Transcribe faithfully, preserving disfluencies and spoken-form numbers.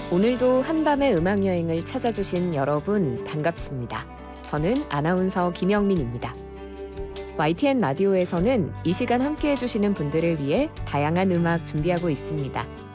오늘도 한밤의 음악 여행을 찾아주신 여러분 반갑습니다. 저는 아나운서 김영민입니다. 와이티엔 라디오에서는 이 시간 함께해 주시는 분들을 위해 다양한 음악 준비하고 있습니다.